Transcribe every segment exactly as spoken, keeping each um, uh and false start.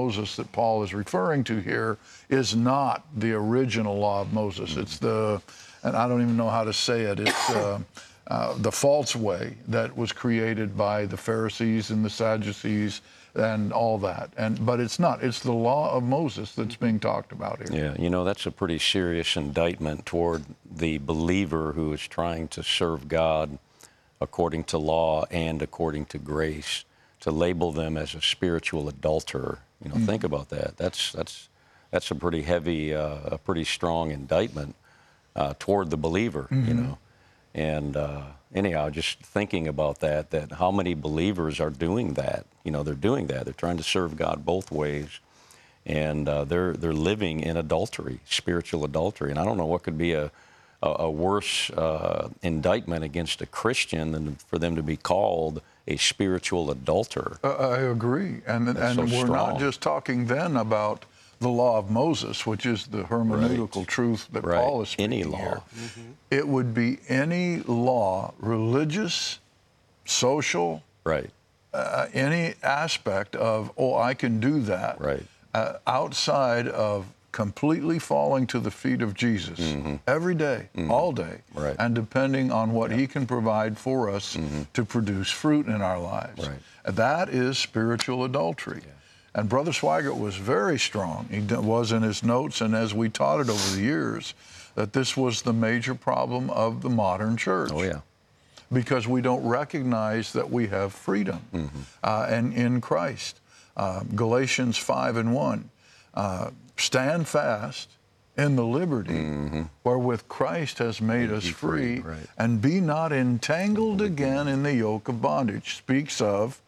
Moses that Paul is referring to here is not the original law of Moses. Mm-hmm. It's the, and I don't even know how to say it, it's uh, uh, the false way that was created by the Pharisees and the Sadducees and all that. And but it's not. It's the law of Moses that's being talked about here. Yeah, you know, that's a pretty serious indictment toward the believer who is trying to serve God according to law and according to grace, to label them as a spiritual adulterer. You know, mm-hmm. think about that. That's that's that's a pretty heavy, uh, a pretty strong indictment uh, toward the believer. Mm-hmm. You know, and uh, anyhow, just thinking about that, that how many believers are doing that. You know, they're doing that. They're trying to serve God both ways, and uh, they're they're living in adultery, spiritual adultery. And I don't know what could be a a, a worse uh, indictment against a Christian than for them to be called a spiritual adulterer. Uh, I agree, and That's and so we're strong. not just talking then about the law of Moses, which is the hermeneutical right. truth that right. Paul is speaking any law. here. Mm-hmm. It would be any law, religious, social, right. Uh, any aspect of, oh, I can do that, right. uh, outside of completely falling to the feet of Jesus mm-hmm. every day, mm-hmm. all day, right. and depending on what yeah. he can provide for us mm-hmm. to produce fruit in our lives. Right. That is spiritual adultery. Yeah. And Brother Swaggart was very strong. He was in his notes, and as we taught it over the years, that this was the major problem of the modern church. Oh, yeah. Because we don't recognize that we have freedom mm-hmm. uh, and in Christ. Uh, Galatians five and one, uh, stand fast in the liberty mm-hmm. wherewith Christ has made us free, free right. and be not entangled again in the yoke of bondage. Speaks of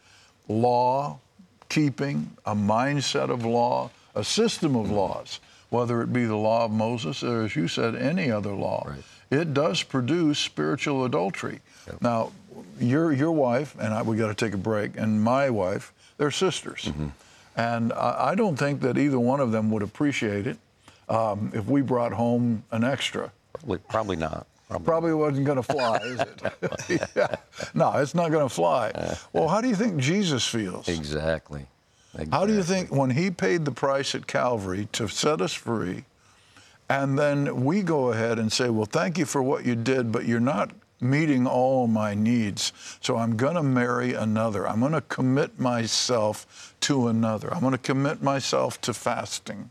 law keeping, a mindset of law, a system of mm-hmm. laws, whether it be the law of Moses or, as you said, any other law. Right. It does produce spiritual adultery. Yep. Now, your your wife, and I, we got to take a break, and my wife, they're sisters. Mm-hmm. And I, I don't think that either one of them would appreciate it um, if we brought home an extra. Probably, probably not. Probably, probably wasn't going to fly, is it? yeah. No, it's not going to fly. Uh, well, how do you think Jesus feels? Exactly. exactly. How do you think when he paid the price at Calvary to set us free, and then we go ahead and say, well, thank you for what you did, but you're not meeting all my needs, so I'm going to marry another. I'm going to commit myself to another. I'm going to commit myself to fasting,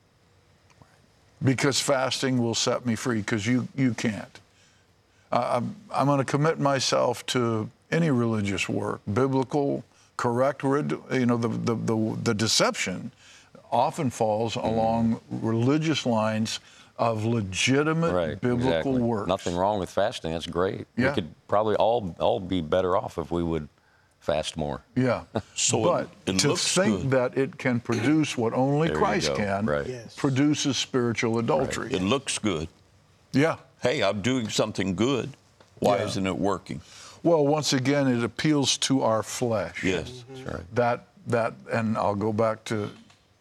because fasting will set me free, because you, you can't. Uh, I'm, I'm going to commit myself to any religious work, biblical, correct, you know, the, the, the, the deception often falls mm. along religious lines of legitimate right, biblical exactly. works. Nothing wrong with fasting. That's great. Yeah. We could probably all all be better off if we would fast more. Yeah. So but it, it to looks think good. that it can produce what only There Christ you go. can Right. Yes. produces spiritual adultery. It looks good. Yeah. Hey, I'm doing something good. Why Yeah. isn't it working? Well, once again, it appeals to our flesh. Yes. Mm-hmm. That's right. That, that, and I'll go back to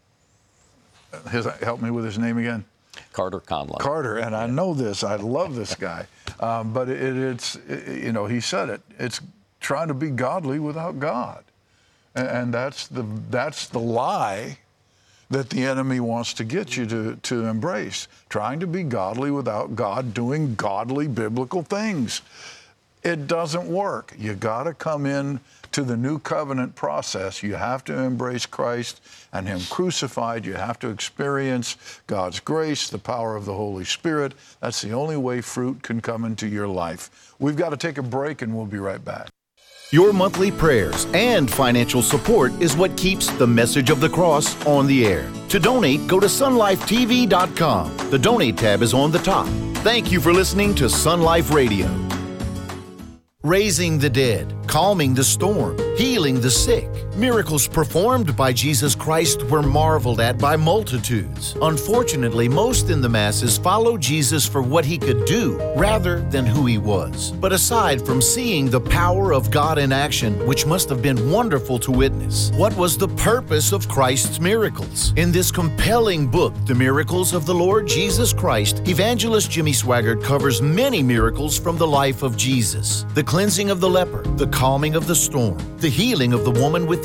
his, help me with his name again. Carter Conlon. Carter, and I know this, I love this guy, um, but it, it's, it, you know, he said it, it's trying to be godly without God. And, and that's the, that's the lie that the enemy wants to get you to, to embrace, trying to be godly without God, doing godly biblical things. It doesn't work. You got to come in to the new covenant process. You have to embrace Christ and him crucified. You have to experience God's grace, the power of the Holy Spirit. That's the only way fruit can come into your life. We've got to take a break, and we'll be right back. Your monthly prayers and financial support is what keeps the message of the cross on the air. To donate, go to sun life t v dot com. The donate tab is on the top. Thank you for listening to Sun Life Radio. Raising the dead, calming the storm, healing the sick. Miracles performed by Jesus Christ were marveled at by multitudes. Unfortunately, most in the masses follow Jesus for what he could do rather than who he was. But aside from seeing the power of God in action, which must have been wonderful to witness, what was the purpose of Christ's miracles? In this compelling book, The Miracles of the Lord Jesus Christ, evangelist Jimmy Swaggart covers many miracles from the life of Jesus. The cleansing of the leper, the calming of the storm, the healing of the woman with the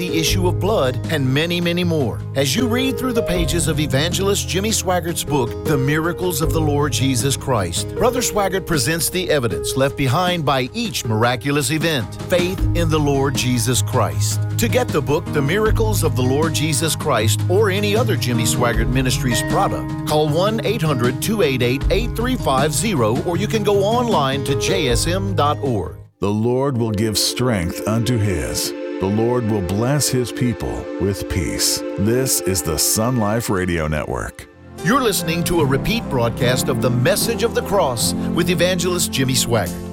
the issue of blood, and many, many more. As you read through the pages of Evangelist Jimmy Swaggart's book, The Miracles of the Lord Jesus Christ, Brother Swaggart presents the evidence left behind by each miraculous event, faith in the Lord Jesus Christ. To get the book, The Miracles of the Lord Jesus Christ, or any other Jimmy Swaggart Ministries product, call one eight hundred, two eight eight, eight three five zero, or you can go online to j s m dot org. The Lord will give strength unto his. The Lord will bless his people with peace. This is the Sun Life Radio Network. You're listening to a repeat broadcast of The Message of the Cross with Evangelist Jimmy Swaggart.